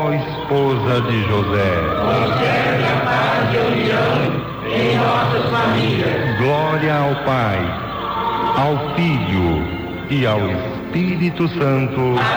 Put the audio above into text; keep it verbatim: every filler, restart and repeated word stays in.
Ó esposa de José, concede a paz e a união em nossas famílias. glória ao Pai, ao Filho e ao Espírito Santo.